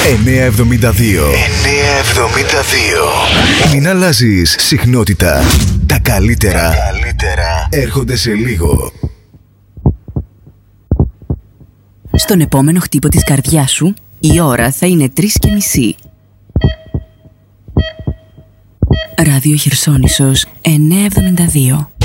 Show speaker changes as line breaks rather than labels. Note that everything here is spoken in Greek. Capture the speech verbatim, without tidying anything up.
εννιακόσια εβδομήντα δύο. εννιακόσια εβδομήντα δύο. Μην αλλάζεις συχνότητα. Τα καλύτερα, Τα καλύτερα έρχονται σε λίγο.
Στον επόμενο χτύπο της καρδιάς σου, η ώρα θα είναι τρεις και μισή. Ράδιο Χερσόνησος εννιακόσια εβδομήντα δύο.